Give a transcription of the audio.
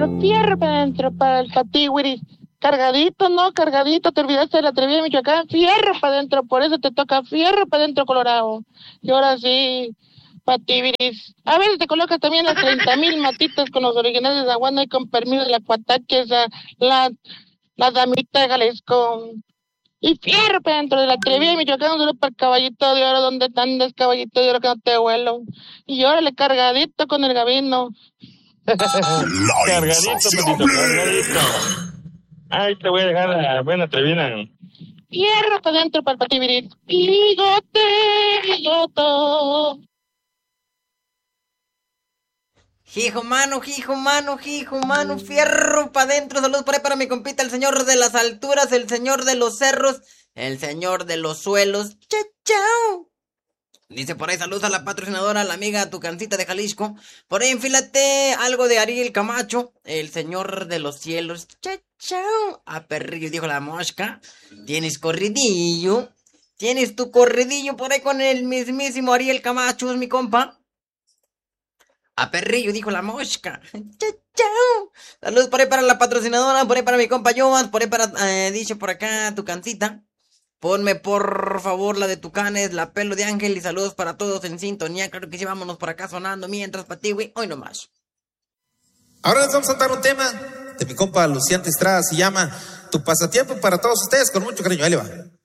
fierro para adentro, para el patiwiri. Cargadito, ¿no? Cargadito, te olvidaste de la atrevida de Michoacán, fierro para adentro, por eso te toca fierro para adentro, Colorado. Y ahora sí, patibiris. A ver, te colocas también las 30,000 matitas con los originales de Aguano y con permiso de la Cuataque, la damita de Jalisco. Y fierro para dentro de la atrevida de Michoacán, solo para el caballito de oro, ¿dónde andas, caballito de oro, que no te vuelo? Y órale, cargadito con el gabino. Cargadito, Patito, cargadito. Ay, te voy a dejar la buena atrevida. Fierro para adentro, para el patibiris. Bigote, bigoto. Hijo mano, fierro pa' dentro. Saludos por ahí para mi compita, el señor de las alturas, el señor de los cerros, el señor de los suelos. Chao. Dice por ahí, saludos a la patrocinadora, la amiga Tucancita de Jalisco. Por ahí enfílate algo de Ariel Camacho, el señor de los cielos. Chao. A perrillo, dijo la mosca. Tienes corridillo. Tienes tu corridillo por ahí con el mismísimo Ariel Camacho, es mi compa. A perrillo, dijo la mosca. Chao. Saludos por ahí para la patrocinadora, por ahí para mi compa Jomas, por ahí para, dice por acá, Tucancita. Ponme por favor la de Tucanes, la pelo de ángel y saludos para todos en sintonía. Claro que sí, vámonos por acá sonando mientras Patiwi, hoy nomás. Ahora les vamos a cantar un tema de mi compa Luciano Estrada, se llama Tu pasatiempo para todos ustedes con mucho cariño. Ahí le va.